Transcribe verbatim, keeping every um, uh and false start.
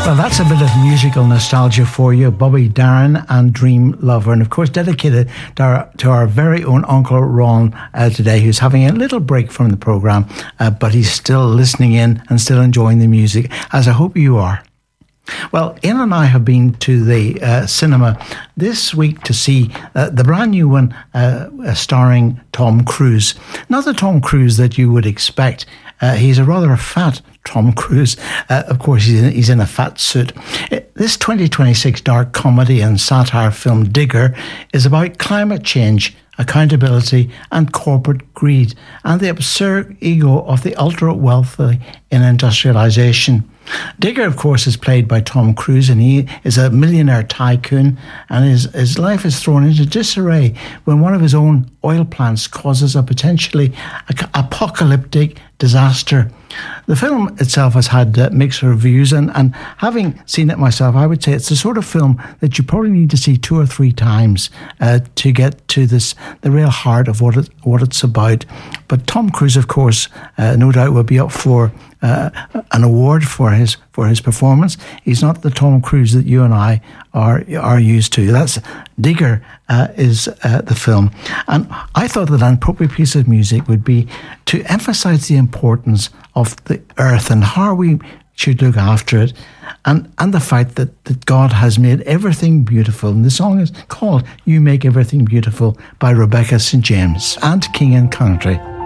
Well, that's a bit of musical nostalgia for you. Bobby Darin and Dream Lover. And of course, dedicated to our, to our very own Uncle Ron uh, today, who's having a little break from the programme, uh, but he's still listening in and still enjoying the music, as I hope you are. Well, Ian and I have been to the uh, cinema this week to see uh, the brand new one uh, starring Tom Cruise. Not the Tom Cruise that you would expect. Uh, he's a rather fat Tom Cruise. Uh, of course, he's in, he's in a fat suit. Uh, this twenty twenty-six dark comedy and satire film Digger is about climate change, accountability and corporate greed, and the absurd ego of the ultra-wealthy in industrialisation. Digger, of course, is played by Tom Cruise, and he is a millionaire tycoon, and his, his life is thrown into disarray when one of his own oil plants causes a potentially apocalyptic disaster. The film itself has had uh, mixed reviews, and, and having seen it myself, I would say it's the sort of film that you probably need to see two or three times uh, to get to this the real heart of what it what it's about. But Tom Cruise, of course, uh, no doubt will be up for uh, an award for his for his performance. He's not the Tom Cruise that you and I are are used to. That's Digger uh, is uh, the film, and I thought that an appropriate piece of music would be to emphasise the importance of the earth and how we should look after it, and, and the fact that, that God has made everything beautiful. And the song is called You Make Everything Beautiful by Rebecca Saint James and King and Country.